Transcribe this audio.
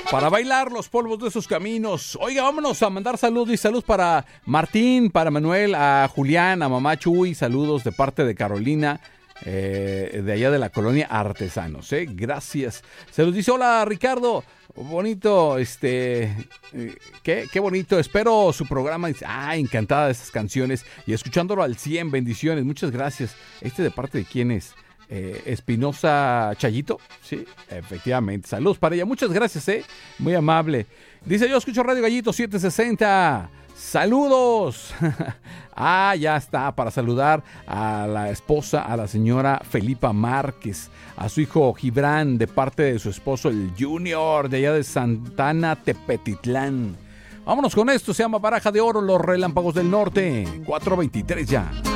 para bailar los polvos de esos caminos. Oiga, vámonos a mandar saludos y saludos para Martín, para Manuel, a Julián, a mamá Chuy, saludos de parte de Carolina, de allá de la colonia Artesanos, gracias. Se los dice, hola Ricardo, bonito, qué bonito, espero su programa. Dice, encantada de estas canciones y escuchándolo al 100, bendiciones, muchas gracias. ¿De parte de quién es? Espinosa Chayito, sí, efectivamente, saludos para ella, muchas gracias, muy amable. Dice, yo escucho Radio Gallito 760, saludos. Ya está, para saludar a la esposa, a la señora Felipa Márquez, a su hijo Gibran, de parte de su esposo el Junior, de allá de Santana Tepetitlán. Vámonos con esto, se llama Baraja de Oro, Los Relámpagos del Norte, 4:23 ya.